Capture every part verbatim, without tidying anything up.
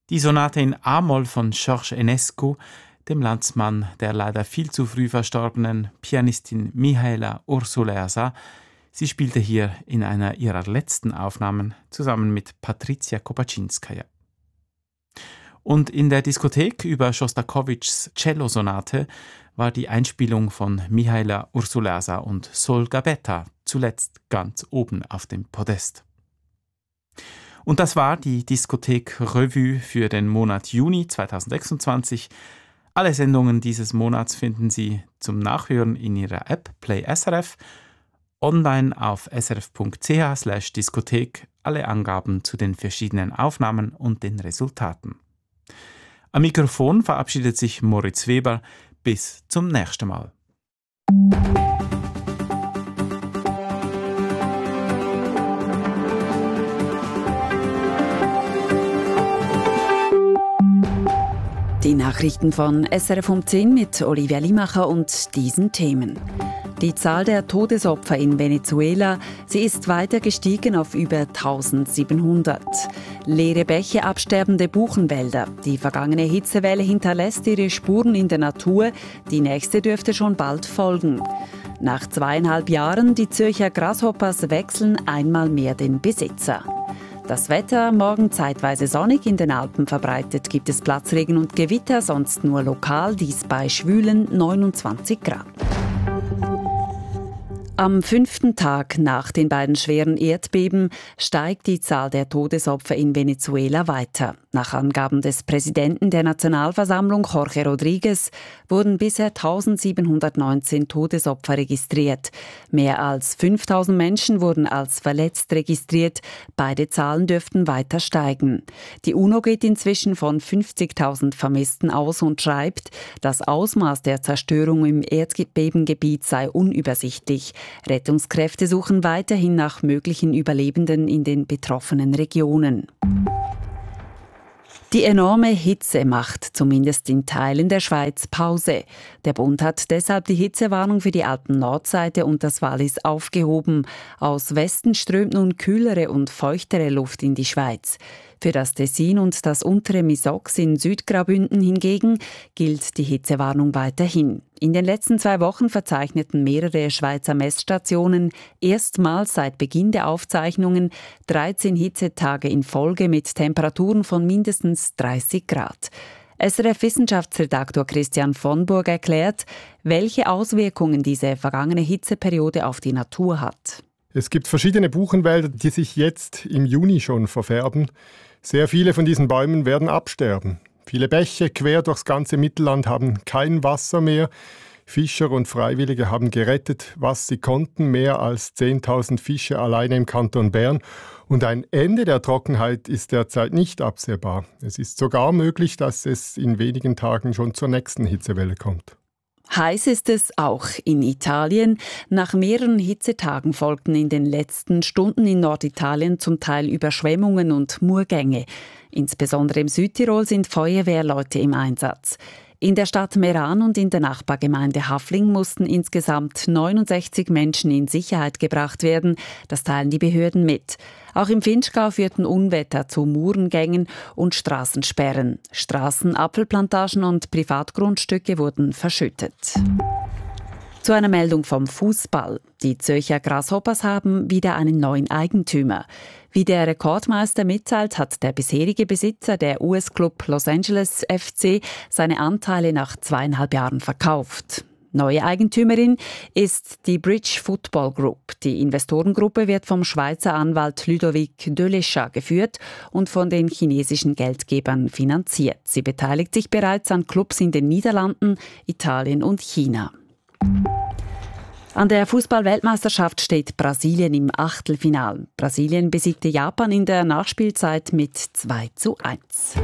Die Sonate in A-Moll von George Enescu, dem Landsmann der leider viel zu früh verstorbenen Pianistin Mihaela Ursuleasa. Sie spielte hier in einer ihrer letzten Aufnahmen zusammen mit Patricia Kopaczynskaja. Und in der Diskothek über Schostakowitschs Cellosonate war die Einspielung von Mihaela Ursuleasa und Sol Gabetta zuletzt ganz oben auf dem Podest. Und das war die Diskothek-Revue für den Monat Juni zweitausendsechsundzwanzig. Alle Sendungen dieses Monats finden Sie zum Nachhören in Ihrer App Play S R F, online auf srf.ch slash Diskothek, alle Angaben zu den verschiedenen Aufnahmen und den Resultaten. Am Mikrofon verabschiedet sich Moritz Weber. Bis zum nächsten Mal. Die Nachrichten von S R F um zehn mit Olivia Limacher und diesen Themen. Die Zahl der Todesopfer in Venezuela, sie ist weiter gestiegen auf über eintausendsiebenhundert. Leere Bäche, absterbende Buchenwälder. Die vergangene Hitzewelle hinterlässt ihre Spuren in der Natur. Die nächste dürfte schon bald folgen. Nach zweieinhalb Jahren, die Zürcher Grasshoppers wechseln einmal mehr den Besitzer. Das Wetter, morgen zeitweise sonnig, in den Alpen verbreitet gibt es Platzregen und Gewitter, sonst nur lokal, dies bei schwülen neunundzwanzig Grad. Am fünften Tag nach den beiden schweren Erdbeben steigt die Zahl der Todesopfer in Venezuela weiter. Nach Angaben des Präsidenten der Nationalversammlung, Jorge Rodriguez, wurden bisher eintausendsiebenhundertneunzehn Todesopfer registriert. Mehr als fünftausend Menschen wurden als verletzt registriert. Beide Zahlen dürften weiter steigen. Die UNO geht inzwischen von fünfzigtausend Vermissten aus und schreibt, das Ausmaß der Zerstörung im Erdbebengebiet sei unübersichtlich. Rettungskräfte suchen weiterhin nach möglichen Überlebenden in den betroffenen Regionen. Die enorme Hitze macht zumindest in Teilen der Schweiz Pause. Der Bund hat deshalb die Hitzewarnung für die Alpen-Nordseite und das Wallis aufgehoben. Aus Westen strömt nun kühlere und feuchtere Luft in die Schweiz. Für das Tessin und das untere Misox in Südgraubünden hingegen gilt die Hitzewarnung weiterhin. In den letzten zwei Wochen verzeichneten mehrere Schweizer Messstationen erstmals seit Beginn der Aufzeichnungen dreizehn Hitzetage in Folge mit Temperaturen von mindestens dreißig Grad. S R F-Wissenschaftsredaktor Christian von Burg erklärt, welche Auswirkungen diese vergangene Hitzeperiode auf die Natur hat. Es gibt verschiedene Buchenwälder, die sich jetzt im Juni schon verfärben. Sehr viele von diesen Bäumen werden absterben. Viele Bäche quer durchs ganze Mittelland haben kein Wasser mehr. Fischer und Freiwillige haben gerettet, was sie konnten, mehr als zehntausend Fische alleine im Kanton Bern. Und ein Ende der Trockenheit ist derzeit nicht absehbar. Es ist sogar möglich, dass es in wenigen Tagen schon zur nächsten Hitzewelle kommt. Heiß ist es auch in Italien. Nach mehreren Hitzetagen folgten in den letzten Stunden in Norditalien zum Teil Überschwemmungen und Murgänge. Insbesondere im Südtirol sind Feuerwehrleute im Einsatz. In der Stadt Meran und in der Nachbargemeinde Hafling mussten insgesamt neunundsechzig Menschen in Sicherheit gebracht werden. Das teilen die Behörden mit. Auch im Vinschgau führten Unwetter zu Murengängen und Straßensperren. Straßen, Apfelplantagen und Privatgrundstücke wurden verschüttet. Zu einer Meldung vom Fußball. Die Zürcher Grasshoppers haben wieder einen neuen Eigentümer. Wie der Rekordmeister mitteilt, hat der bisherige Besitzer, der U S-Club Los Angeles F C, seine Anteile nach zweieinhalb Jahren verkauft. Neue Eigentümerin ist die Bridge Football Group. Die Investorengruppe wird vom Schweizer Anwalt Ludovic Delechat geführt und von den chinesischen Geldgebern finanziert. Sie beteiligt sich bereits an Clubs in den Niederlanden, Italien und China. An der Fußball-Weltmeisterschaft steht Brasilien im Achtelfinal. Brasilien besiegte Japan in der Nachspielzeit mit zwei zu eins.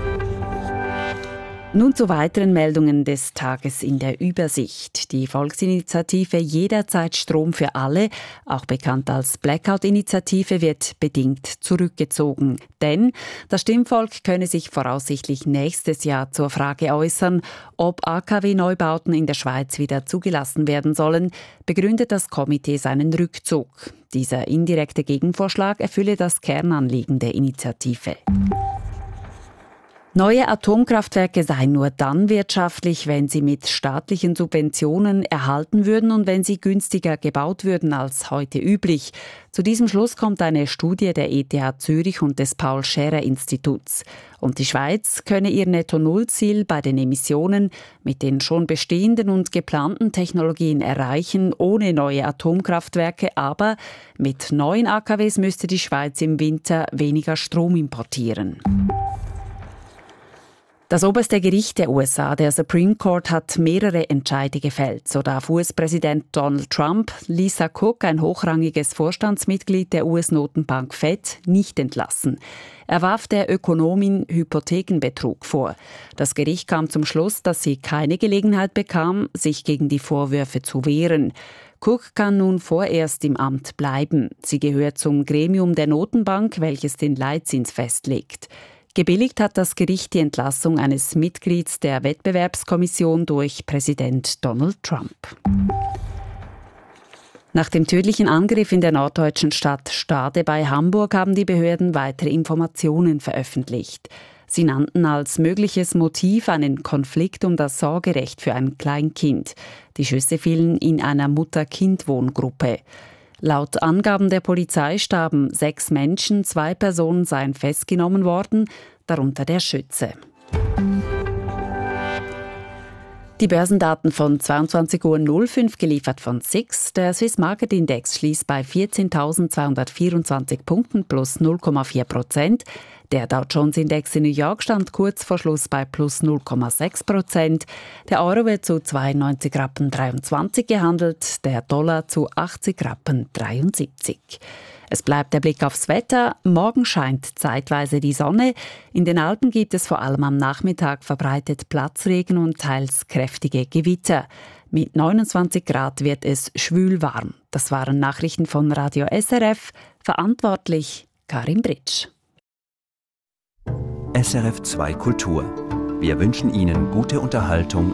Nun zu weiteren Meldungen des Tages in der Übersicht. Die Volksinitiative Jederzeit Strom für alle, auch bekannt als Blackout-Initiative, wird bedingt zurückgezogen. Denn das Stimmvolk könne sich voraussichtlich nächstes Jahr zur Frage äußern, ob A K W-Neubauten in der Schweiz wieder zugelassen werden sollen, begründet das Komitee seinen Rückzug. Dieser indirekte Gegenvorschlag erfülle das Kernanliegen der Initiative. Neue Atomkraftwerke seien nur dann wirtschaftlich, wenn sie mit staatlichen Subventionen erhalten würden und wenn sie günstiger gebaut würden als heute üblich. Zu diesem Schluss kommt eine Studie der E T H Zürich und des Paul-Scherrer-Instituts. Und die Schweiz könne ihr Netto-Null-Ziel bei den Emissionen mit den schon bestehenden und geplanten Technologien erreichen, ohne neue Atomkraftwerke. Aber mit neuen A K Ws müsste die Schweiz im Winter weniger Strom importieren. Das oberste Gericht der U S A, der Supreme Court, hat mehrere Entscheide gefällt. So darf U S-Präsident Donald Trump Lisa Cook, ein hochrangiges Vorstandsmitglied der U S-Notenbank Fed, nicht entlassen. Er warf der Ökonomin Hypothekenbetrug vor. Das Gericht kam zum Schluss, dass sie keine Gelegenheit bekam, sich gegen die Vorwürfe zu wehren. Cook kann nun vorerst im Amt bleiben. Sie gehört zum Gremium der Notenbank, welches den Leitzins festlegt. Gebilligt hat das Gericht die Entlassung eines Mitglieds der Wettbewerbskommission durch Präsident Donald Trump. Nach dem tödlichen Angriff in der norddeutschen Stadt Stade bei Hamburg haben die Behörden weitere Informationen veröffentlicht. Sie nannten als mögliches Motiv einen Konflikt um das Sorgerecht für ein Kleinkind. Die Schüsse fielen in einer Mutter-Kind-Wohngruppe. Laut Angaben der Polizei starben sechs Menschen, zwei Personen seien festgenommen worden, darunter der Schütze. Die Börsendaten von zweiundzwanzig Uhr null fünf geliefert von S I X. Der Swiss Market Index schließt bei vierzehntausendzweihundertvierundzwanzig Punkten plus null Komma vier Prozent. Der Dow Jones Index in New York stand kurz vor Schluss bei plus null Komma sechs Prozent. Der Euro wird zu zweiundneunzig Rappen dreiundzwanzig gehandelt, der Dollar zu achtzig Rappen dreiundsiebzig. Es bleibt der Blick aufs Wetter. Morgen scheint zeitweise die Sonne. In den Alpen gibt es vor allem am Nachmittag verbreitet Platzregen und teils kräftige Gewitter. Mit neunundzwanzig Grad wird es schwül warm. Das waren Nachrichten von Radio S R F. Verantwortlich Karin Britsch. S R F zwei Kultur. Wir wünschen Ihnen gute Unterhaltung